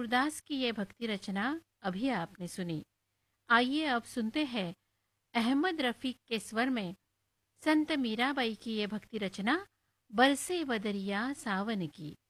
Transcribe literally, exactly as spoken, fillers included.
सूरदास की ये भक्ति रचना अभी आपने सुनी। आइए अब सुनते हैं अहमद रफ़ीक के स्वर में संत मीराबाई की ये भक्ति रचना बरसे बदरिया सावन की।